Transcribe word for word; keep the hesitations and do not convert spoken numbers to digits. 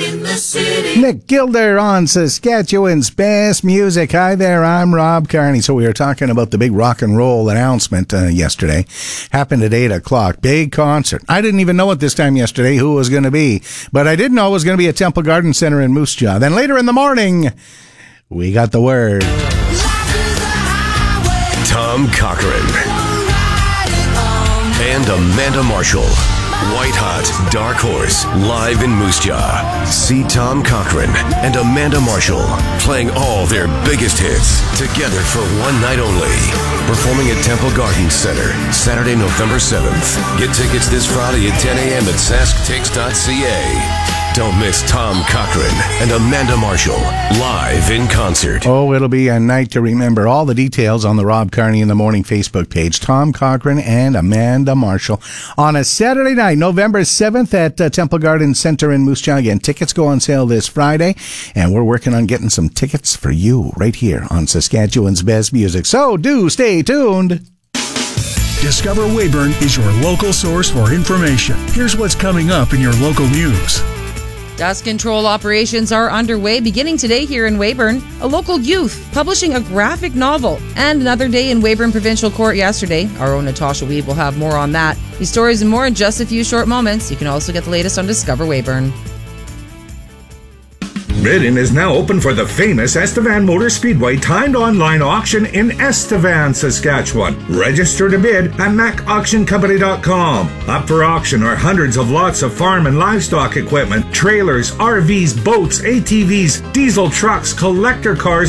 in the city. Nick Gilder on Saskatchewan's Best Music. Hi there, I'm Rob Carney. So we were talking about the big rock and roll announcement uh, yesterday. Happened at eight o'clock. Big concert. I didn't even know at this time yesterday who it was going to be, but I did know it was going to be at Temple Garden Center in Moose Jaw. Then later in the morning, we got the word. Tom Cochrane and Amanda Marshall. White Hot Dark Horse live in Moose Jaw. See Tom Cochrane and Amanda Marshall playing all their biggest hits together for one night only. Performing at Temple Garden Center Saturday, November seventh. Get tickets this Friday at ten a.m. at sask tix dot c a. Don't miss Tom Cochrane and Amanda Marshall live in concert. Oh, it'll be a night to remember. All the details on the Rob Carney in the Morning Facebook page. Tom Cochrane and Amanda Marshall on a Saturday night, November seventh at uh, Temple Garden Center in Moose Jaw. Again, tickets go on sale this Friday, and we're working on getting some tickets for you right here on Saskatchewan's Best Music. So do stay tuned. Discover Weyburn is your local source for information. Here's what's coming up in your local news. Dust control operations are underway beginning today here in Weyburn. A local youth publishing a graphic novel. And another day in Weyburn Provincial Court yesterday. Our own Natasha Weed will have more on that. These stories and more in just a few short moments. You can also get the latest on Discover Weyburn. Bidding is now open for the famous Estevan Motor Speedway timed online auction in Estevan, Saskatchewan. Register to bid at mac auction company dot com. Up for auction are hundreds of lots of farm and livestock equipment, trailers, R Vs, boats, A T Vs, diesel trucks, collector cars,